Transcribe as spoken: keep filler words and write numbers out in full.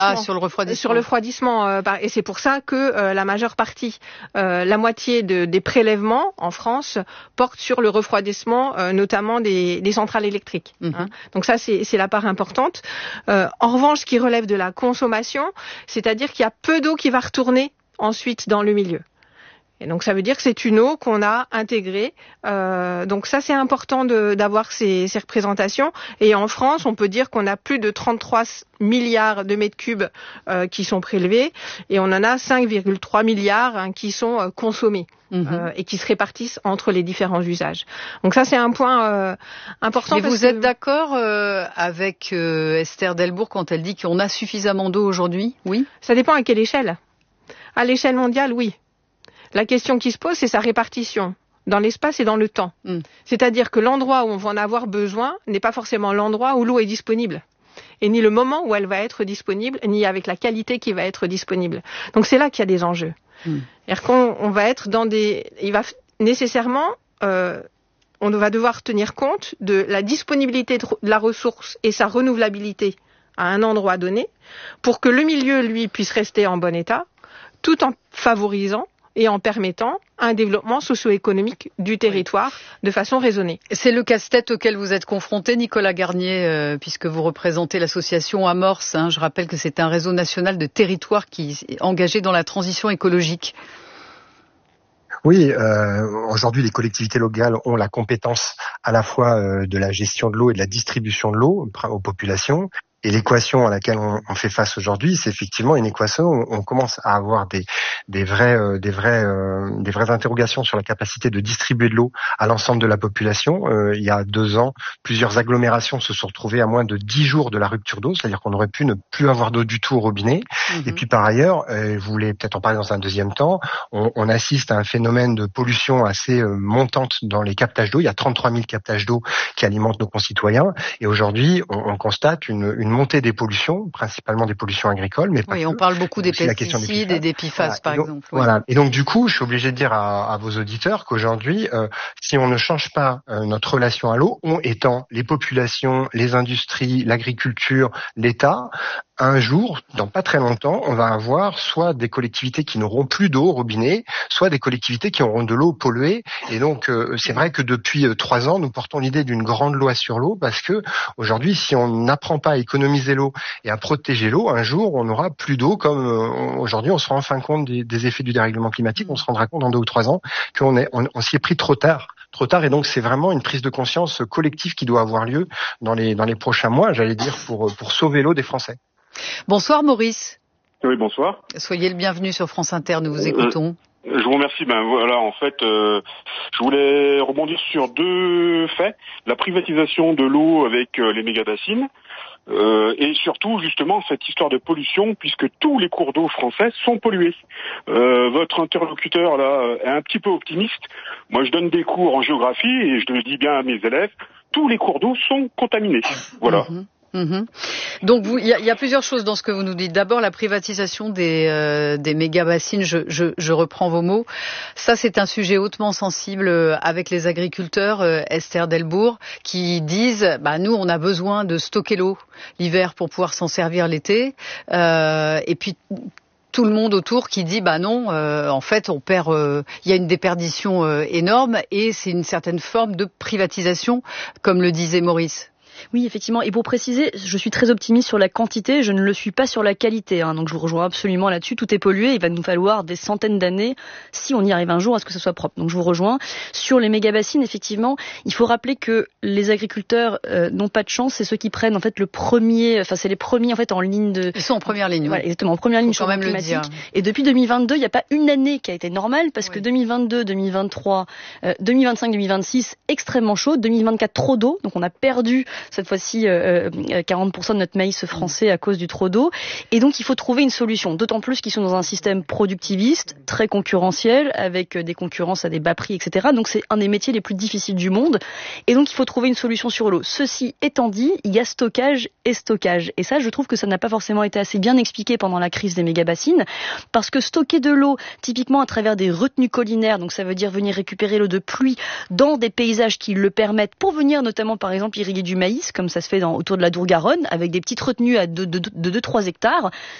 Ah, sur le refroidissement. Sur le refroidissement. Euh, et c'est pour ça que euh, la majeure partie, euh, la moitié de, des prélèvements en France portent sur le refroidissement, euh, notamment des, des centrales électriques. Mm-hmm. Hein. Donc ça, c'est, c'est la part importante. Euh, en revanche, ce qui relève de la consommation, c'est-à-dire qu'il y a peu d'eau qui va retourner ensuite dans le milieu. Et donc ça veut dire que c'est une eau qu'on a intégrée. Euh, donc ça c'est important de, d'avoir ces, ces représentations. Et en France, on peut dire qu'on a plus de trente-trois milliards de mètres cubes euh, qui sont prélevés et on en a cinq virgule trois milliards hein, qui sont euh, consommés. Mmh. Euh, et qui se répartissent entre les différents usages. Donc ça, c'est un point euh, important. Mais parce vous que... êtes d'accord euh, avec euh, Esther Delbourg quand elle dit qu'on a suffisamment d'eau aujourd'hui ? Oui. Ça dépend à quelle échelle. À l'échelle mondiale, oui. La question qui se pose, c'est sa répartition dans l'espace et dans le temps. Mm. C'est-à-dire que l'endroit où on va en avoir besoin n'est pas forcément l'endroit où l'eau est disponible. Et ni le moment où elle va être disponible, ni avec la qualité qui va être disponible. Donc c'est là qu'il y a des enjeux. Mm. C'est-à-dire qu'on on va être dans des... Il va nécessairement... Euh, on va devoir tenir compte de la disponibilité de la ressource et sa renouvelabilité à un endroit donné pour que le milieu, lui, puisse rester en bon état, tout en favorisant et en permettant un développement socio-économique du territoire oui. de façon raisonnée. C'est le casse-tête auquel vous êtes confronté, Nicolas Garnier, euh, puisque vous représentez l'association Amorce. Hein, je rappelle que c'est un réseau national de territoires qui est engagé dans la transition écologique. Oui, euh, aujourd'hui, les collectivités locales ont la compétence à la fois euh, de la gestion de l'eau et de la distribution de l'eau aux populations. Et l'équation à laquelle on, on fait face aujourd'hui, c'est effectivement une équation où on commence à avoir des, des vrais, euh, des vrais, euh, des vraies interrogations sur la capacité de distribuer de l'eau à l'ensemble de la population. Euh, il y a deux ans, plusieurs agglomérations se sont retrouvées à moins de dix jours de la rupture d'eau, c'est-à-dire qu'on aurait pu ne plus avoir d'eau du tout au robinet. Mmh. Et puis par ailleurs, euh, vous voulez peut-être en parler dans un deuxième temps, on, on assiste à un phénomène de pollution assez euh, montante dans les captages d'eau. Il y a trente-trois mille captages d'eau qui alimentent nos concitoyens. Et aujourd'hui, on, on constate une, une montée des pollutions, principalement des pollutions agricoles, mais pas oui, que. on parle beaucoup des pesticides et des P F A S, voilà. par et donc, exemple. Oui. Voilà. Et donc du coup, je suis obligé de dire à, à vos auditeurs qu'aujourd'hui, euh, si on ne change pas euh, notre relation à l'eau, on étant les populations, les industries, l'agriculture, l'État, un jour, dans pas très longtemps, on va avoir soit des collectivités qui n'auront plus d'eau au robinet, soit des collectivités qui auront de l'eau polluée. Et donc, euh, c'est vrai que depuis euh, trois ans, nous portons l'idée d'une grande loi sur l'eau parce que aujourd'hui, si on n'apprend pas à économiser l'eau et à protéger l'eau, un jour, on n'aura plus d'eau comme euh, aujourd'hui, on se rend enfin compte des, des effets du dérèglement climatique. On se rendra compte dans deux ou trois ans qu'on est, on, on s'y est pris trop tard. trop tard, et donc c'est vraiment une prise de conscience collective qui doit avoir lieu dans les, dans les prochains mois, j'allais dire, pour, pour sauver l'eau des Français. Bonsoir Maurice. Oui, bonsoir. Soyez le bienvenu sur France Inter, nous vous écoutons. Euh, je vous remercie. Ben voilà, en fait, euh, je voulais rebondir sur deux faits. La privatisation de l'eau avec euh, les méga-bassines. Euh, et surtout justement cette histoire de pollution, puisque tous les cours d'eau français sont pollués. Euh, votre interlocuteur là est un petit peu optimiste. Moi je donne des cours en géographie et je le dis bien à mes élèves, tous les cours d'eau sont contaminés. Voilà. Mmh. Mmh. Donc il y, y a plusieurs choses dans ce que vous nous dites. D'abord la privatisation des, euh, des méga-bassines, je, je, je reprends vos mots. Ça c'est un sujet hautement sensible avec les agriculteurs, euh, Esther Delbourg, qui disent bah, nous on a besoin de stocker l'eau l'hiver pour pouvoir s'en servir l'été. Euh, et puis tout le monde autour qui dit bah non, euh, en fait on perd, il euh, y a une déperdition euh, énorme et c'est une certaine forme de privatisation, comme le disait Maurice. Oui, effectivement. Et pour préciser, je suis très optimiste sur la quantité, je ne le suis pas sur la qualité. Hein. Donc je vous rejoins absolument là-dessus. Tout est pollué. Il va nous falloir des centaines d'années, si on y arrive un jour, à ce que ce soit propre. Donc je vous rejoins. Sur les méga-bassines, effectivement, il faut rappeler que les agriculteurs euh, n'ont pas de chance. C'est ceux qui prennent en fait le premier, enfin c'est les premiers en fait en ligne de. Ils sont en première ligne. Voilà, exactement, en première ligne sur le climatique. Et depuis deux mille vingt-deux, il n'y a pas une année qui a été normale parce oui. que deux mille vingt-deux, deux mille vingt-trois, euh, deux mille vingt-cinq, deux mille vingt-six, extrêmement chaud. deux mille vingt-quatre, trop d'eau. Donc on a perdu cette fois-ci euh, quarante pour cent de notre maïs français à cause du trop d'eau. Et donc, il faut trouver une solution. D'autant plus qu'ils sont dans un système productiviste, très concurrentiel, avec des concurrences à des bas prix, et cetera. Donc, c'est un des métiers les plus difficiles du monde. Et donc, il faut trouver une solution sur l'eau. Ceci étant dit, il y a stockage et stockage. Et ça, je trouve que ça n'a pas forcément été assez bien expliqué pendant la crise des méga-bassines. Parce que stocker de l'eau, typiquement à travers des retenues collinaires, donc ça veut dire venir récupérer l'eau de pluie dans des paysages qui le permettent, pour venir notamment, par exemple, irriguer du maïs, comme ça se fait dans, autour de la Dour-Garonne, avec des petites retenues à de deux trois hectares.